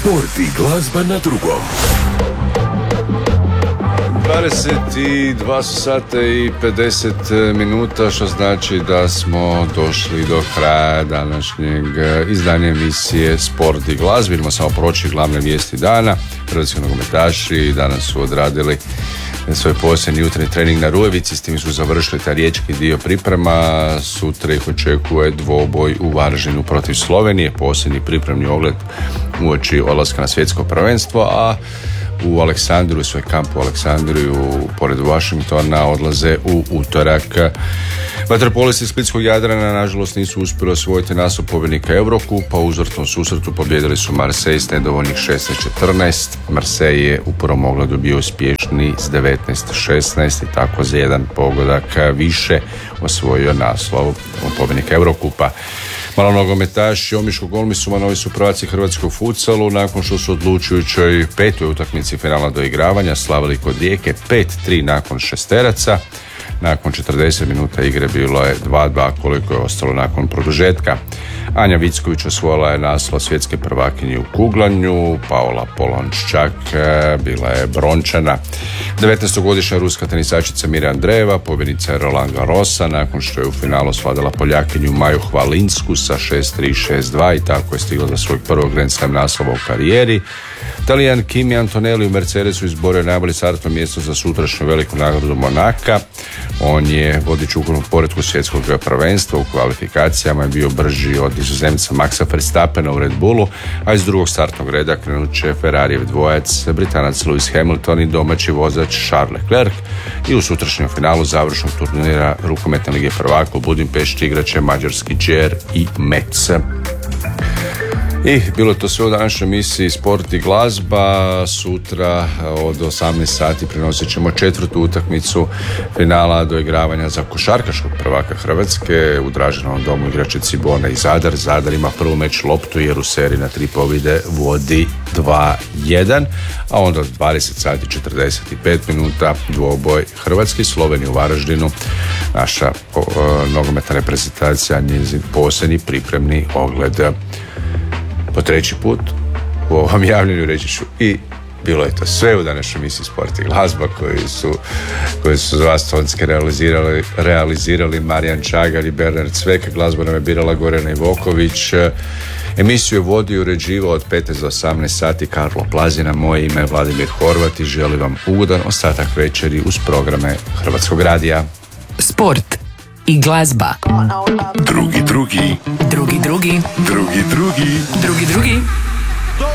Sport i glazba na drugom. 22 sata i 50 minuta, što znači da smo došli do kraja današnjeg izdanja emisije Sport i glazba. Idemo samo proći glavne vijesti dana. Hrvatski nogometaši danas su odradili svoj posljednji jutarnji trening na Rujevici, s tim su završili taj riječki dio priprema. Sutra ih očekuje dvoboj u Varaždinu protiv Slovenije, posljednji pripremni ogled uoči odlaska na svjetsko prvenstvo, a u Aleksandriju, svoj kamp u Aleksandriju pored Washingtona odlaze u utorak. Vaterpolisti Splitskog Jadrana nažalost nisu uspjeli osvojiti naslov pobjednika Eurokupa. U uzvratnom susretu pobijedili su Marseille s nedovoljnih 16-14. Marseille je u prvom ogledu bio uspješniji s 19-16 i tako za jedan pogodak više osvojio naslov pobjednika Eurokupa. Malo nogometaši Omiškog Olmisuma novi su prvaci hrvatskog futsalu nakon što su odlučujućoj petoj utakmici finala doigravanja slavili kod Rijeke 5-3 nakon šesteraca. Nakon 40 minuta igre bilo je 2-2 koliko je ostalo nakon produžetka. Anja Vicković osvojila je naslov svjetske prvakinje u kuglanju, Paola Polončak bila je brončana. 19-godišnja ruska tenisačica Mira Andreeva pobjednica je Roland Garrosa nakon što je u finalu svladala Poljakinju Maju Hvalinsku sa 6-3, 6-2 i tako je stigla do svojeg prvog Grand Slam naslova u karijeri. Talijan Kimi Antonelli u Mercedesu izborio najbolje startno mjesto za sutrašnju veliku nagradu Monaka. On je vodič u ukupnom poretku svjetskog prvenstva, u kvalifikacijama je bio brži od Nizozemca Maxa Verstappena u Red Bullu, a iz drugog startnog reda krenut će Ferrarijev dvojac, Britanac Lewis Hamilton i domaći vozač Charles Leclerc. I u sutrašnjem finalu završnog turnira rukometne lige prvaka u Budimpešti igraće mađarski Džer i Metz. I bilo je to sve u današnjoj emisiji Sport i glazba. Sutra od 18 sati prenosit ćemo četvrtu utakmicu finala doigravanja za košarkaškog prvaka Hrvatske. U Draženovom domu igrače Cibona i Zadar. Zadar ima prvu meč loptu jer u seriji na 3 pobjede vodi 2-1. A onda od 20 sati 45 minuta dvoboj Hrvatski Slovenije u Varaždinu. Naša nogometna reprezentacija, njezin posljednji pripremni ogled. Po treći put u ovom javljanju reći ću i bilo je to sve u današnjoj emisiji Sport i glazba koji su za vas tonske realizirali Marijan Čagar i Bernard Cvek. Glazbu nam je birala Gorjana Ivoković. Emisiju je vodio i uređivao od 15 do 18 sati Karlo Plazina. Moje ime je Vladimir Horvat i želim vam ugodan ostatak večeri uz programe Hrvatskog radija. Sport i glazba. Drugi. Drugi.